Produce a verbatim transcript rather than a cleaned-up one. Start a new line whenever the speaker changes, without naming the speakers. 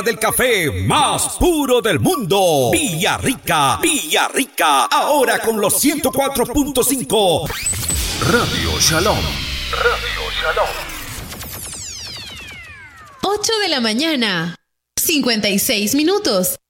Del café más puro del mundo. Villarrica, Villarrica, ahora con los ciento cuatro punto cinco. Radio Shalom. Radio Shalom.
ocho de la mañana, cincuenta y seis minutos.